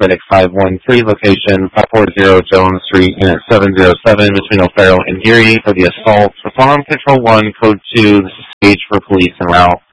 Pacific 513 location, 540 Jones Street, Unit 707 between O'Farrell and Erie for the assault. Reform Control 1, Code 2, this is Stage for police en route.